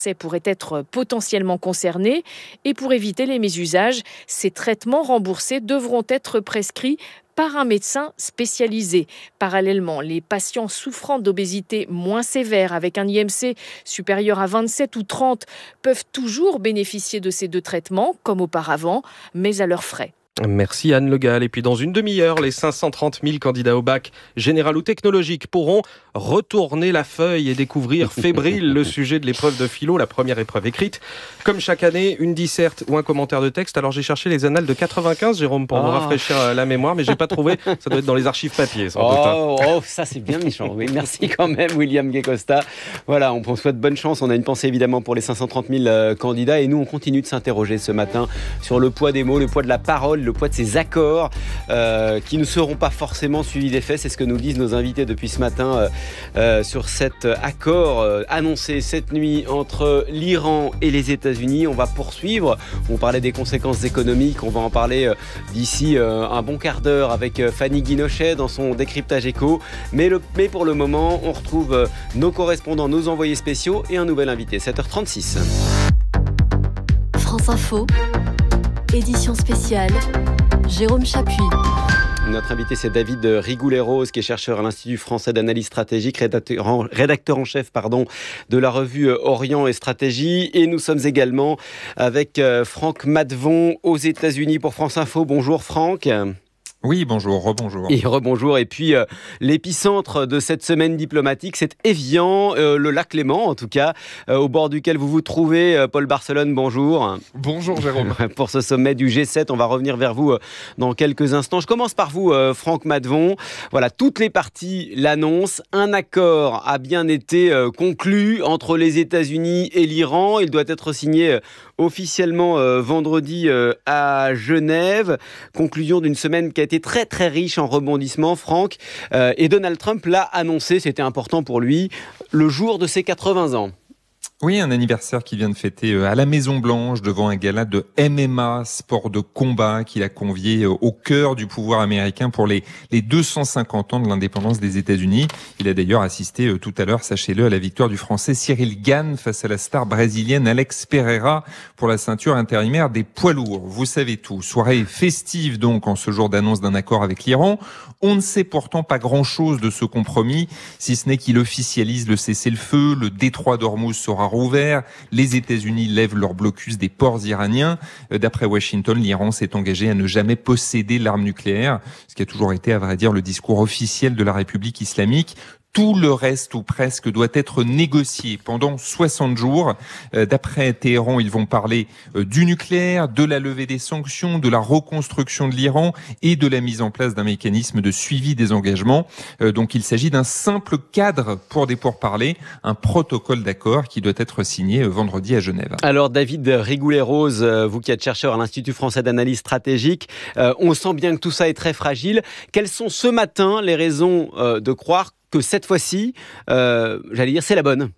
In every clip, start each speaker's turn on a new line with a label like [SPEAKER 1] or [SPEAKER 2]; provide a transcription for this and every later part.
[SPEAKER 1] pourraient être potentiellement concernés et pour éviter les mésusages, ces traitements remboursés devront être prescrits par un médecin spécialisé. Parallèlement, les patients souffrant d'obésité moins sévère avec un IMC supérieur à 27 ou 30 peuvent toujours bénéficier de ces deux traitements comme auparavant, mais à leurs frais.
[SPEAKER 2] Merci Anne Le Gall. Et puis dans une demi-heure, les 530 000 candidats au bac général ou technologique pourront retourner la feuille et découvrir fébrile le sujet de l'épreuve de philo, la première épreuve écrite. Comme chaque année, une disserte ou un commentaire de texte. Alors j'ai cherché les annales de 95, Jérôme, pour me rafraîchir la mémoire, mais j'ai pas trouvé. Ça doit être dans les archives papier, sans doute.
[SPEAKER 3] Ça c'est bien méchant. Oui, merci quand même, William Guécosta. Voilà, on souhaite bonne chance. On a une pensée évidemment pour les 530 000 candidats et nous on continue de s'interroger ce matin sur le poids des mots, le poids de la parole, le poids de ces accords qui ne seront pas forcément suivis des faits. C'est ce que nous disent nos invités depuis ce matin sur cet accord annoncé cette nuit entre l'Iran et les États-Unis. On va poursuivre. On parlait des conséquences économiques. On va en parler d'ici un bon quart d'heure avec Fanny Guinochet dans son décryptage éco. Mais pour le moment, on retrouve nos correspondants, nos envoyés spéciaux et un nouvel invité. 7h36.
[SPEAKER 4] France Info. Édition spéciale, Jérôme Chapuis.
[SPEAKER 3] Notre invité, c'est David Rigoulet-Rose, qui est chercheur à l'Institut français d'analyse stratégique, rédacteur en chef de la revue Orient et Stratégie. Et nous sommes également avec Franck Maddevon aux États-Unis pour France Info. Bonjour Franck.
[SPEAKER 5] Oui, bonjour, rebonjour.
[SPEAKER 3] Et rebonjour. Et puis, l'épicentre de cette semaine diplomatique, c'est Évian, le lac Léman, en tout cas, au bord duquel vous vous trouvez. Paul Barcelone, bonjour.
[SPEAKER 5] Bonjour, Jérôme.
[SPEAKER 3] Pour ce sommet du G7, on va revenir vers vous dans quelques instants. Je commence par vous, Franck Maddevon. Voilà, toutes les parties l'annoncent. Un accord a bien été conclu entre les États-Unis et l'Iran. Il doit être signé officiellement vendredi à Genève. Conclusion d'une semaine qui a été très très riche en rebondissements, Franck. Et Donald Trump l'a annoncé, c'était important pour lui, le jour de ses 80 ans.
[SPEAKER 5] Oui, un anniversaire qu'il vient de fêter à la Maison-Blanche devant un gala de MMA, sport de combat, qu'il a convié au cœur du pouvoir américain pour les 250 ans de l'indépendance des États-Unis. Il a d'ailleurs assisté tout à l'heure, sachez-le, à la victoire du Français Cyril Gane face à la star brésilienne Alex Pereira pour la ceinture intérimaire des poids lourds. Vous savez tout. Soirée festive donc en ce jour d'annonce d'un accord avec l'Iran. On ne sait pourtant pas grand-chose de ce compromis, si ce n'est qu'il officialise le cessez-le-feu, le détroit d'Ormuz sera rouvert, les États-Unis lèvent leur blocus des ports iraniens. D'après Washington, l'Iran s'est engagé à ne jamais posséder l'arme nucléaire, ce qui a toujours été, à vrai dire, le discours officiel de la République islamique. Tout le reste, ou presque, doit être négocié pendant 60 jours. D'après Téhéran, ils vont parler du nucléaire, de la levée des sanctions, de la reconstruction de l'Iran et de la mise en place d'un mécanisme de suivi des engagements. Donc il s'agit d'un simple cadre pour des pourparlers, un protocole d'accord qui doit être signé vendredi à Genève.
[SPEAKER 3] Alors David Rigoulet-Rose, vous qui êtes chercheur à l'Institut français d'analyse stratégique, on sent bien que tout ça est très fragile. Quelles sont ce matin les raisons de croire que cette fois-ci, j'allais dire, c'est la bonne?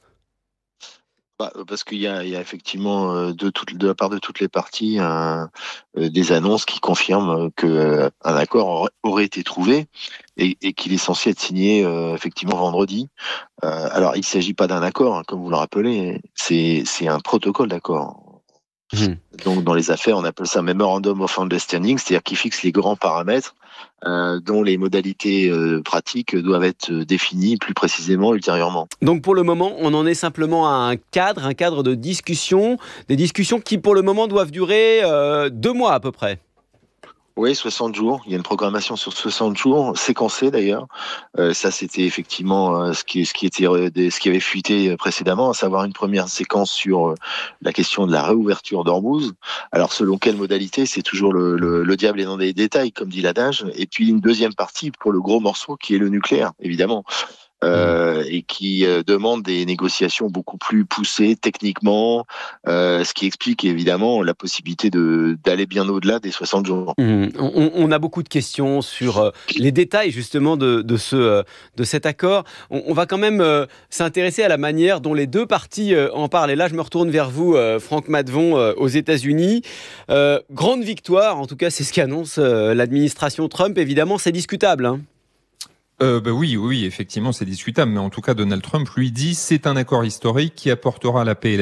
[SPEAKER 6] Parce qu'il y a effectivement de la part de toutes les parties des annonces qui confirment qu'un accord aurait été trouvé et qu'il est censé être signé effectivement vendredi. Alors il ne s'agit pas d'un accord, hein, comme vous le rappelez, c'est un protocole d'accord. Donc dans les affaires, on appelle ça Memorandum of Understanding, c'est-à-dire qui fixe les grands paramètres dont les modalités pratiques doivent être définies plus précisément ultérieurement.
[SPEAKER 3] Donc pour le moment, on en est simplement à un cadre de discussion, des discussions qui pour le moment doivent durer 2 mois à peu près.
[SPEAKER 6] Oui, 60 jours. Il y a une programmation sur 60 jours, séquencée d'ailleurs. Ça, c'était effectivement ce qui avait fuité précédemment, à savoir une première séquence sur la question de la réouverture d'Ormuz. Alors, selon quelle modalité, c'est toujours le diable est dans les détails, comme dit l'adage. Et puis, une deuxième partie pour le gros morceau qui est le nucléaire, évidemment. Et qui demande des négociations beaucoup plus poussées techniquement, ce qui explique évidemment la possibilité d'aller bien au-delà des 60 jours.
[SPEAKER 3] On a beaucoup de questions sur les détails justement de cet accord. On va quand même s'intéresser à la manière dont les deux parties en parlent. Et là, je me retourne vers vous, Franck Maddevon, aux États-Unis. Grande victoire, en tout cas, c'est ce qu'annonce l'administration Trump. Évidemment, c'est discutable, hein.
[SPEAKER 5] Oui, effectivement, c'est discutable. Mais en tout cas, Donald Trump lui dit c'est un accord historique qui apportera la paix et